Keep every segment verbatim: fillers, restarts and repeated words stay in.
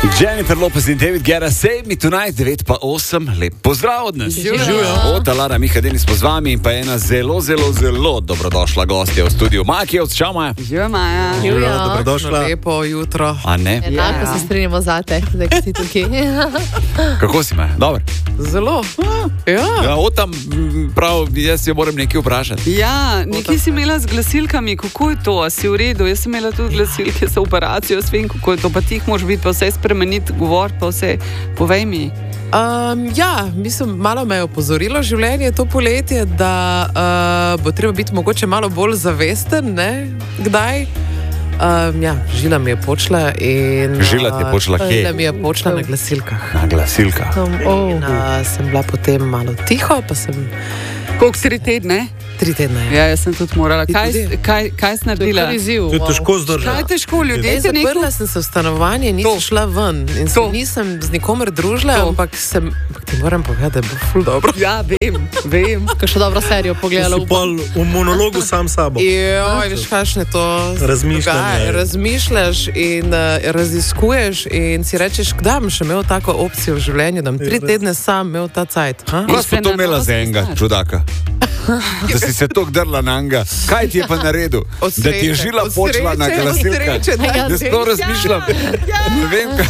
Jennifer Lopez in David Guetta, Save Me Tonight, devet pa osem, lep pozdrav od nas. Živijo. Ota Lara, Miha Denis smo z vami in pa ena zelo, zelo, zelo dobrodošla gostja v studiu. Maja Kjevc, čau Maja. Živijo Maja. Živijo. Dobrodošla. Lepo jutro. A ne? Enako se strinjamo zate, zdaj, ko si tukaj. Kako si Maja? Dobar. Zelo. Ja. Ja, Ota, prav, jaz jo moram nekaj vprašati. Ja, nekaj si imela z glasilkami, kako je to? A si v redu? Jaz sem imela tudi glasilke za operacijo, s vem, kako je to, pa tih moraš biti, pa vse spremeniti, govor, pa vse. Povej mi. Um, ja, mislim, malo me je opozorilo življenje to poletje, da uh, bo treba biti mogoče malo bolj zavesten, ne? Kdaj? Um, ja, žila mi je počela in... Žila ti je počela kje? Žila mi je počela na glasilkah. Na glasilkah. Um, oh. In uh, sem bila potem malo tiho, pa sem... Koliko tri tedne? Tri tedne. Ja, jaz sem tudi morala. Kaj, kaj, kaj si naredila? To je izziv. To je težko zdržati. Kaj je težko, ljudje? Ej, zaprla sem se v stanovanje, nisem To. šla ven in se To. nisem z nikomer družila, To. ampak sem, ampak ti moram povedati, da je bilo ful dobro. Ja, vem, vem. Kakšno dobro serijo pogledala. Si pol v monologu sam sabo. Joj, veš, kakšne to Razmišljanje. dogaja. Razmišljaš in uh, raziskuješ in si rečeš, kdaj bom še imel tako opcijo v življenju, da bom tri tedne sam imel ta cajt. Ha? Kaj si pa to imela za enega čudaka? Da si se tok drla na enega. Kaj ti je pa naredil? Od Da ti je sreče, žila od počela na sreče, od glasilkah. sreče, da. Jaz to razmišljam. Ne vem, kaj.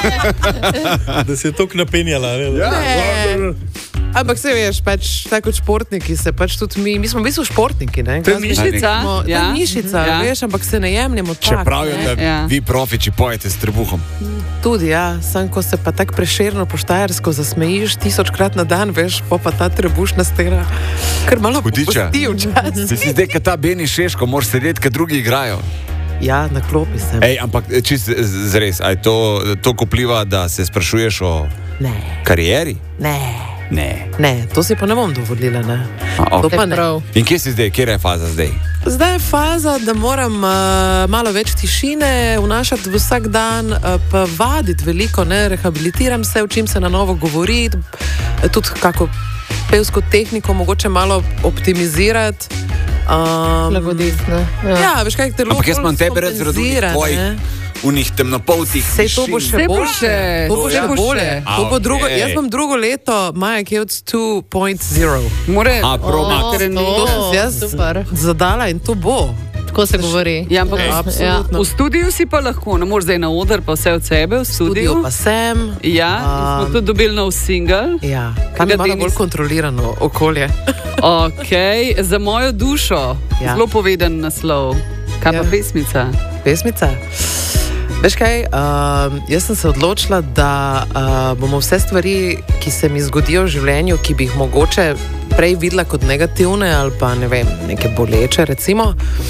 Da si je tok napenjala. Ne? Ne. Ampak se veš, pač tako kot športniki se pač tudi mi, mi smo v bistvu športniki, ne? To je mišica. Smo, Ja. ja. mišica, Ja. ja. veš, ampak se ne jemljemo tako. Če pravijo, da Ja. vi profiči pojete s trebuhom. Tudi, ja, sam ko se pa tako prešerno po štajersko zasmejiš tisočkrat na dan, veš, pa pa ta trebušna stena, kar malo Hudiča. popusti včasih. Si si zdaj, kad ta Beni Šeško, moraš sedeti, kad drugi igrajo. Ja, na klopi sem. Ej, ampak čist zres, a je to toliko vpliva, da se sprašuješ o Ne, karieri? ne, Ne. ne, to si pa ne bom dovolila, ne. A, To okay. pa ne. Prav. In kje si zdaj, kje je faza zdaj? Zdaj je faza, da moram uh, malo več tišine vnašati v vsak dan, uh, pa vaditi veliko, ne, rehabilitiram se, učim se na novo govoriti, tudi kako pevsko tehniko mogoče malo optimizirati. Um, Prilagoditi, ne. Ja. ja, veš kaj, telo Ampak jaz imam bolj tebe rad zaradi unih skompenzira, tvojih, ne. unih temnopoltih. Sej to bo še Saj bo boljše. še, To bo saj še bo še. bolje. A, To bo drugo, okej. jaz imam drugo leto Maja Kjevc dva točka nula. More, A, Pro Max. O, Trenutno. To sem si jaz super. zadala in to bo. Tako se govori. Ja, ampak Ej, ja. absolutno. V studiu si pa lahko, ne moreš zdaj na oder, pa vse od sebe v studiu. Studio pa sem. Ja, in smo Um, tudi dobili nov single. Ja, tam je Ga malo Denis- bolj kontrolirano okolje. Ok, za mojo dušo. Ja. Zelo poveden naslov. Kaj pa Ja. pesmica? Pesmica. Veš kaj, uh, jaz sem se odločila, da uh, bomo vse stvari, ki se mi zgodijo v življenju, ki bi jih mogoče prej videla kot negativne ali pa ne vem, neke boleče, recimo.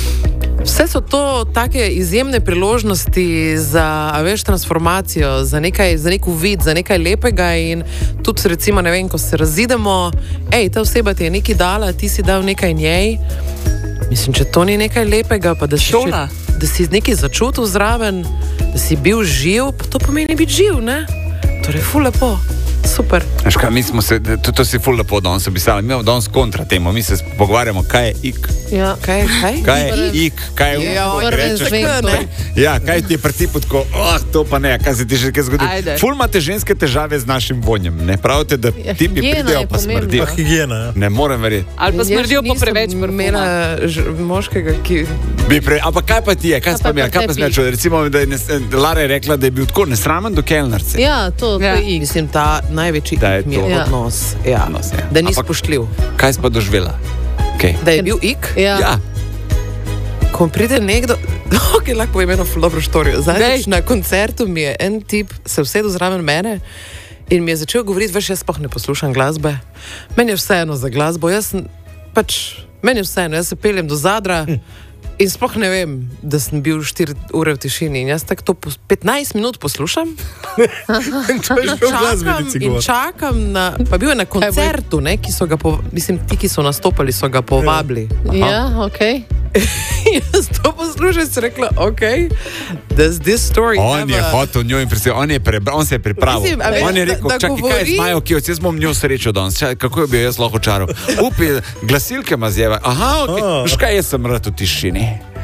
Vse so to take izjemne priložnosti za, a veš, transformacijo, za nekaj, za nek uvid, za nekaj lepega in tudi, recimo, ne vem, ko se razidemo, hej, ta oseba ti je nekaj dala, ti si dal nekaj njej. Mislim, če to ni nekaj lepega, pa da si, Šola. če, da si nekaj začutil zraven, da si bil živ, pa to pomeni biti živ, ne? Torej, ful lepo, super. Veš kaj, mi smo se, to, to si ful lepo danes opisali, mi imamo danes kontra temo, mi se pogovarjamo, kaj je ik. Ja. Kaj, kaj? Kaj je ik, kaj je Ja, uk, prve rečeš, zvenko. ja, kaj ti je prtipot, ko, oh, to pa ne, kaj se ti še kaj zgodi. Ajde. Ful imate ženske težave z našim vonjem, ne pravite, da Ja, ti mi higiena pridejo je pa pomembna. smrdijo. Pa higiena. Ja. Ne morem verjeti. Ali pa Jaz smrdijo pa nisem preveč imela parfuma. ž- moškega, ki... Bi Pre, ampak kaj pa ti je, kaj Kaj si pa pa imela, kaj pa tebi? si imela čudo? Recimo, da je nes, Lara je rekla, da je bil tako nesramen do kelnarce. Ja, to, to Ja. je X. Mislim, ta največji Da je ik mi je to. Ja. odnos. Ja. Odnos, ja. Da ni Ampak- spoštljiv. Kaj si pa doživela? Okay. Da je bil ik, Ja. Ja. ko pride nekdo, ok, lahko povem eno ful dobro štorijo. Zadnjič Dej. na koncertu mi je en tip se usedel zraven mene in mi je začel govoriti, veš, jaz sploh ne poslušam glasbe. Meni je vseeno za glasbo, jaz sem pač, meni je vseeno, jaz se peljem do Zadra. In sploh ne vem, da sem bil štiri ure v tišini in jaz tako to pos- petnajst minut poslušam. To je že v glasbenici in govor. čakam na, pa bil je na koncertu, ne, ki so ga, po, mislim, ti, ki so nastopali, so ga povabili. Ja, ok. Jaz to poslušam in sem rekla, ok, does this story On have je a- hotel njo impresirati, on, je prebra- on se je pripravil. Mislim, a veš, on je da- rekel, da čakaj, kaj je govori- z Majo Kjevc, jaz bom njo srečo danes, Čakaj, kako jo bi jaz lahko čaral. Upi, glasilke ma zjeva. Aha, ok, A. veš kaj, jaz sem rad v tišini.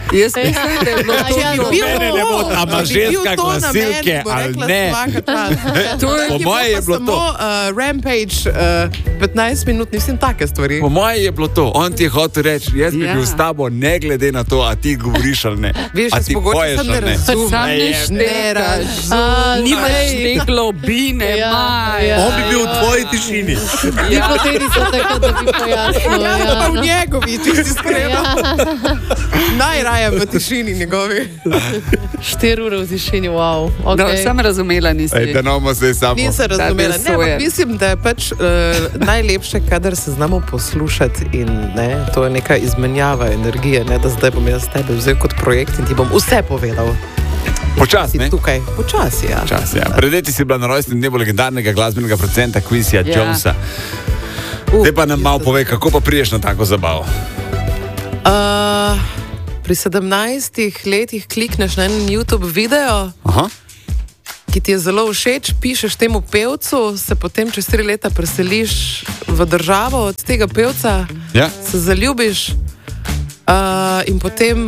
Jaz mislim, da je bilo to Ja, to. bil- Mene ne bo, a ima Če bi ženska bil to glasilke namen, bo ali rekla ne. svaka čast. Po Ki moje bilo je pa bilo samo, to. Uh, Rampage, uh, petnajst minut, mislim, take stvari. Po moje je bilo to. On ti je hotel reči, jaz bi Ja. bil s tabo, ne glede na to, a ti govoriš ali ne. Veš, A jaz ti mogoče poješ sem ne ali ne. razumem. Sam ne je- Ne štekaš. razumem. Nimaš te globine, Ja, maj. ja. On bi bil v tvoji tišini. Ti poterica tako, da bi pojasnil. Ja, pa v njegovi, če si iskrena. Najraje v tišini njegovi. Štiri ure v tišini, wow. No, Okay. sem razumela, nisi. Ej, da nomo se samo. Nisem razumela. Ne, ampak mislim, da je pač uh, najlepše, kadar se znamo poslušati in ne, to je neka izmenjava energije, ne, da zdaj bom jaz tebe vzel kot projekt in ti bom vse povedal. Počas, Si ne? tukaj, počasi, ja. Čas, ja. Pred leti si bila na rojstnem dnevu legendarnega glasbenega producenta Quincyja Ja. Jonesa. Uh, Zdaj pa nam malo povej, kako pa priješ na tako zabavo. Uh, pri sedemnajstih letih klikneš na en YouTube video, Aha. ki ti je zelo všeč, pišeš temu pevcu, se potem čez tri leta preseliš v državo od tega pevca, Ja. se zaljubiš uh, in potem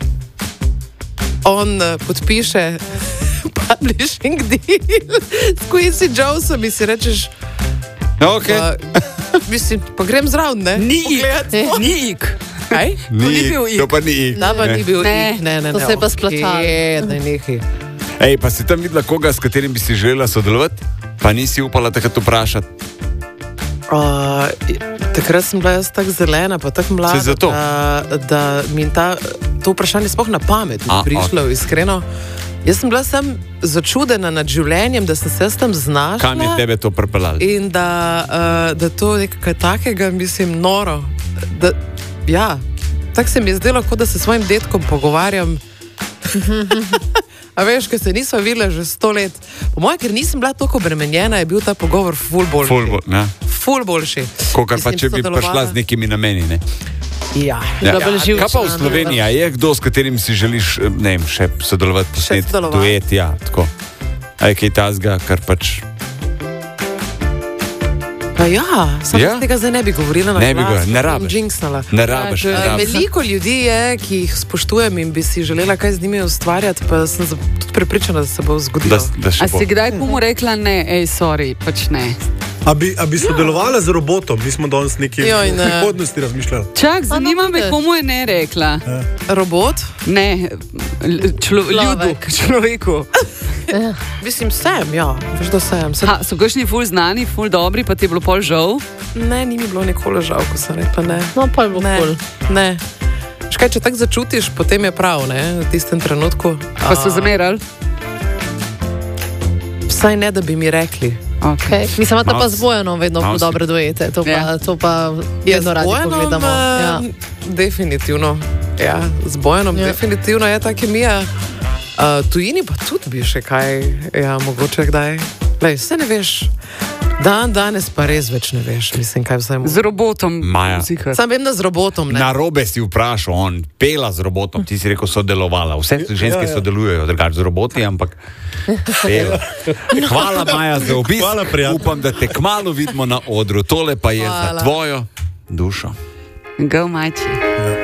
on uh, podpiše publishing deal s Quincy Jonesom in si rečeš, Okay. pa, mislim, pa grem zraven, ne? Ni Pogledat ik, smo. ni ik. Kaj? Ni, ni bil ik. to pa ni ik. Da, pa Ne. ni bil Ne, ik. Ne, ne, to ne, se je pa okej, splačalo. Ne, nehi. Ej, pa si tam videla koga, s katerim bi si želela sodelovati, pa nisi upala takrat vprašati. Uh, takrat sem bila jaz tako zelena, pa tako mlada, Saj zato. da, da mi ta, to vprašanje sploh na pamet ni A, prišlo, okay. Iskreno. Jaz sem bila sem začudena nad življenjem, da sem se jaz tam znašla. Kam je tebe to pripeljalo? In da, uh, da to nekaj takega, mislim, noro. Da, ja, tako se mi je zdelo, kot da se s svojim dedkom pogovarjam. A veš, ker se nisva videla že sto let. Po mojem, ker nisem bila tako obremenjena, je bil ta pogovor ful boljši. Ful, bo- ne. Ful boljši. Kokar pa, Mislim, če bi sodelovala- prišla z nekimi nameni. Ne? Ja. Bila bolj živčna, Kaj pa v ne. Sloveniji? A je kdo, s katerim si želiš eh, ne vem, še sodelovati, Še posneti sodelovati. duet? Ja, tako. A je kaj tazga, kar pač Pa ja, samo Ja? ja? tega zdaj ne bi govorila na Ne bi glas, govorila, ne bom rabiš. jinxnala. ne rabiš. že- Ne Uh, rabiš. veliko ljudi je, ki jih spoštujem in bi si želela kaj z njimi ustvarjati, pa sem za- tudi prepričana, da se bo zgodilo. Da, da še A bo. si kdaj komu rekla ne, ej, sorry, pač ne. A bi, a bi sodelovala z robotom? Mi smo danes neki Joj, v ne. prihodnosti razmišljali. Čak, Pa no, zanima me, vidiš. komu je ne rekla. Robot? Ne, l- člo, ljudu, Človek. človeku. Mislim, sem, ja, veš, da sem. sem Ha, so kakšni ful znani, ful dobri, pa ti je bilo pol žal. ne, ni mi bilo nikoli žal, ko sem rekla ne. No, pa je bilo Ne, kul. ne. Škaj, če tako začutiš, potem je prav, ne, v tistem trenutku. Pa so A, zamerali. Vsaj ne, da bi mi rekli. Okay. Mislim, da pa Malo z Bojanom vedno malo ful si- dobre dojete. To pa, Ja. to pa Ja, vedno z radi Bojanom, pogledamo. eh, Ja. Definitivno. Ja, z Bojanom Ja. ja. definitivno je ta kemija. Uh, tujini pa tudi bi še kaj, ja, mogoče kdaj. Lej, vse ne veš. Dan danes pa res več ne veš, mislim, kaj vse mu. Z robotom. Maja. Zika. Sam vem, da z robotom ne. Na robe si vprašal, on pela z robotom, ti si rekel sodelovala. Vse ženske ja, ja. sodelujejo, drugače z roboti, ampak pela. Hvala, Maja, za obisk. Hvala, prijatelj. Upam, da te kmalo vidimo na odru. Tole pa je Hvala. za tvojo dušo. Go, majči. Ja.